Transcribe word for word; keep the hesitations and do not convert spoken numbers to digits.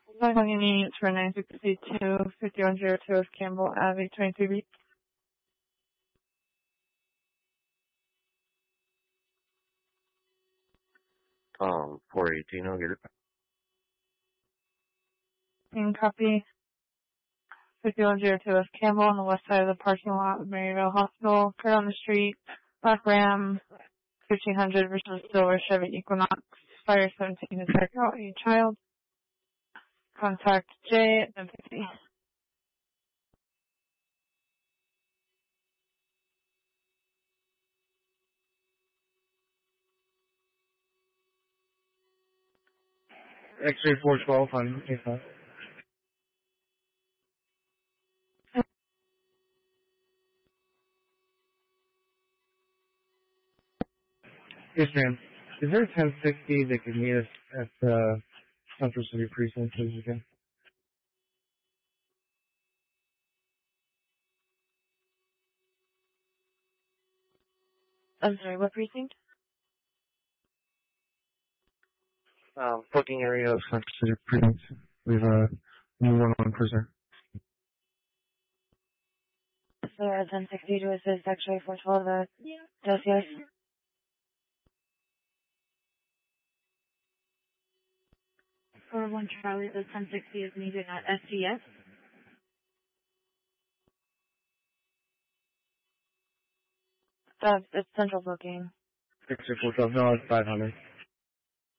Calling units for nine sixty-two, fifty-one oh two of Campbell Avenue, twenty-three B. Um, four eighteen, I'll get it. In copy. fifty-one oh two of Campbell on the west side of the parking lot of Maryville Hospital. Car on the street. Black Ram, fifteen hundred versus silver Chevy Equinox. Fire seventeen is there. Oh, a child. Contact J at ten fifty. X-ray four twelve on A five. Yes, ma'am. Is there a ten sixty that can meet us at the Central City Precinct, please, again? I'm sorry, what precinct? Um, booking area of Central City Precinct. We have a new one on prisoner. So at ten sixty to assist X-ray four twelve, the dossiers. For one Charlie, the ten sixty is needed at S T S. That's, it's central booking. X-ray four twelve, no, it's five hundred.